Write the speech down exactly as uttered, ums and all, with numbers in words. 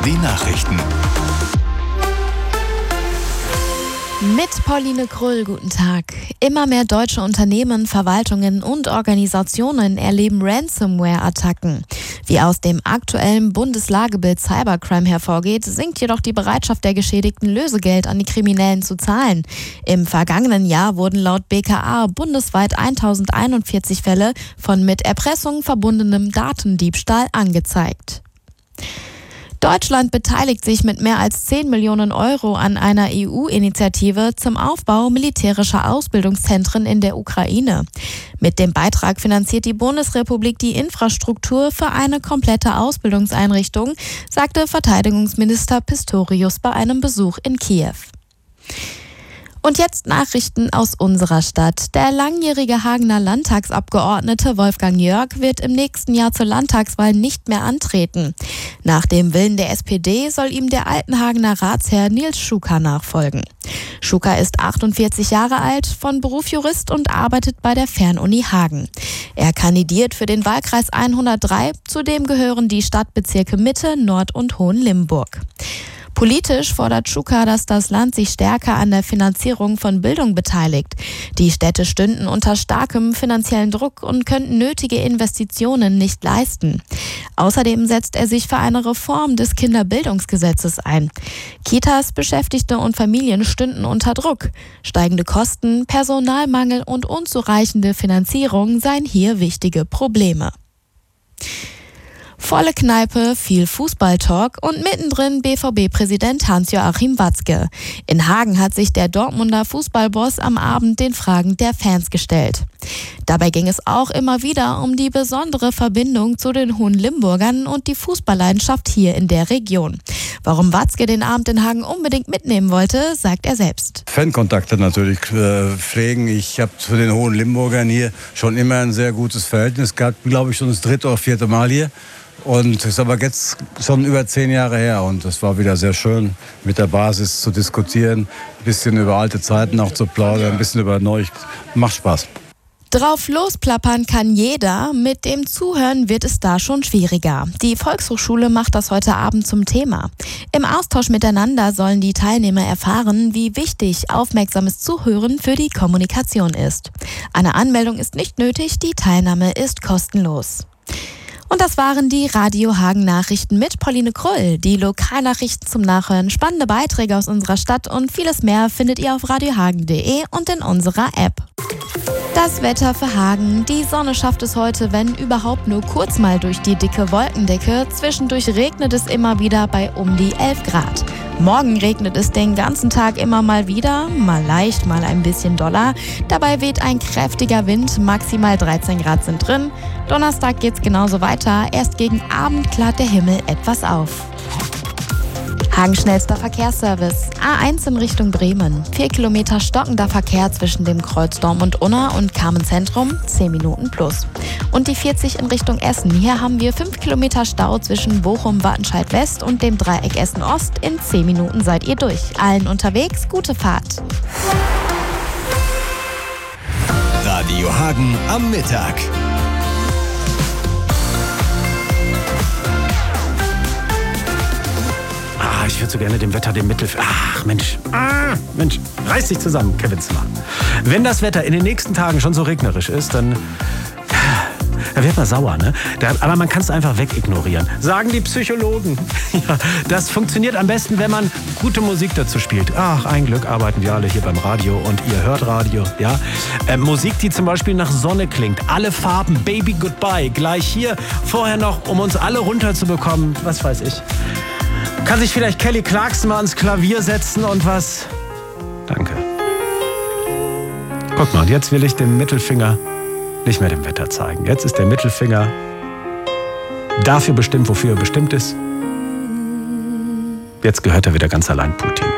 Die Nachrichten. Mit Pauline Krull, guten Tag. Immer mehr deutsche Unternehmen, Verwaltungen und Organisationen erleben Ransomware-Attacken. Wie aus dem aktuellen Bundeslagebild Cybercrime hervorgeht, sinkt jedoch die Bereitschaft der Geschädigten, Lösegeld an die Kriminellen zu zahlen. Im vergangenen Jahr wurden laut B K A bundesweit tausendeinundvierzig Fälle von mit Erpressung verbundenem Datendiebstahl angezeigt. Deutschland beteiligt sich mit mehr als zehn Millionen Euro an einer E U-Initiative zum Aufbau militärischer Ausbildungszentren in der Ukraine. Mit dem Beitrag finanziert die Bundesrepublik die Infrastruktur für eine komplette Ausbildungseinrichtung, sagte Verteidigungsminister Pistorius bei einem Besuch in Kiew. Und jetzt Nachrichten aus unserer Stadt. Der langjährige Hagener Landtagsabgeordnete Wolfgang Jörg wird im nächsten Jahr zur Landtagswahl nicht mehr antreten. Nach dem Willen der S P D soll ihm der Altenhagener Ratsherr Nils Schuka nachfolgen. Schuka ist achtundvierzig Jahre alt, von Beruf Jurist und arbeitet bei der Fernuni Hagen. Er kandidiert für den Wahlkreis hundertdrei, zudem gehören die Stadtbezirke Mitte, Nord und Hohenlimburg. Politisch fordert Schuka, dass das Land sich stärker an der Finanzierung von Bildung beteiligt. Die Städte stünden unter starkem finanziellen Druck und könnten nötige Investitionen nicht leisten. Außerdem setzt er sich für eine Reform des Kinderbildungsgesetzes ein. Kitas, Beschäftigte und Familien stünden unter Druck. Steigende Kosten, Personalmangel und unzureichende Finanzierung seien hier wichtige Probleme. Volle Kneipe, viel Fußballtalk und mittendrin B V B-Präsident Hans-Joachim Watzke. In Hagen hat sich der Dortmunder Fußballboss am Abend den Fragen der Fans gestellt. Dabei ging es auch immer wieder um die besondere Verbindung zu den Hohenlimburgern und die Fußballleidenschaft hier in der Region. Warum Watzke den Abend in Hagen unbedingt mitnehmen wollte, sagt er selbst. Fankontakte natürlich äh, pflegen. Ich habe zu den Hohenlimburgern hier schon immer ein sehr gutes Verhältnis gehabt. Glaube ich schon das dritte oder vierte Mal hier. Und es ist aber jetzt schon über zehn Jahre her und es war wieder sehr schön, mit der Basis zu diskutieren, ein bisschen über alte Zeiten auch zu plaudern, ein bisschen über neu. Macht Spaß. Drauf losplappern kann jeder, mit dem Zuhören wird es da schon schwieriger. Die Volkshochschule macht das heute Abend zum Thema. Im Austausch miteinander sollen die Teilnehmer erfahren, wie wichtig aufmerksames Zuhören für die Kommunikation ist. Eine Anmeldung ist nicht nötig, die Teilnahme ist kostenlos. Und das waren die Radio Hagen Nachrichten mit Pauline Krull. Die Lokalnachrichten zum Nachhören, spannende Beiträge aus unserer Stadt und vieles mehr findet ihr auf radiohagen punkt de und in unserer App. Das Wetter für Hagen. Die Sonne schafft es heute, wenn überhaupt, nur kurz mal durch die dicke Wolkendecke. Zwischendurch regnet es immer wieder bei um die elf Grad. Morgen regnet es den ganzen Tag immer mal wieder, mal leicht, mal ein bisschen doller. Dabei weht ein kräftiger Wind, maximal dreizehn Grad sind drin. Donnerstag geht's genauso weiter, erst gegen Abend klart der Himmel etwas auf. Hagen schnellster Verkehrsservice. A eins in Richtung Bremen. Vier Kilometer stockender Verkehr zwischen dem Kreuz Dortmund-Unna und Carmen-Zentrum, zehn Minuten plus. Und die vierzig in Richtung Essen. Hier haben wir fünf Kilometer Stau zwischen Bochum-Wattenscheid-West und dem Dreieck Essen-Ost. In zehn Minuten seid ihr durch. Allen unterwegs, gute Fahrt. Radio Hagen am Mittag. Ich würde so gerne dem Wetter dem Mittel... Ach, Mensch. Ah, Mensch. Reiß dich zusammen, Kevin Zimmer. Wenn das Wetter in den nächsten Tagen schon so regnerisch ist, dann... Da wird man sauer, ne? Da, aber man kann es einfach wegignorieren. Sagen die Psychologen. Ja, das funktioniert am besten, wenn man gute Musik dazu spielt. Ach, ein Glück arbeiten wir alle hier beim Radio und ihr hört Radio, ja? Äh, Musik, die zum Beispiel nach Sonne klingt. Alle Farben, Baby Goodbye. Gleich hier. Vorher noch, um uns alle runterzubekommen. Was weiß ich. Kann sich vielleicht Kelly Clarkson mal ans Klavier setzen und was? Danke. Guck mal, und jetzt will ich den Mittelfinger nicht mehr dem Wetter zeigen. Jetzt ist der Mittelfinger dafür bestimmt, wofür er bestimmt ist. Jetzt gehört er wieder ganz allein Putin.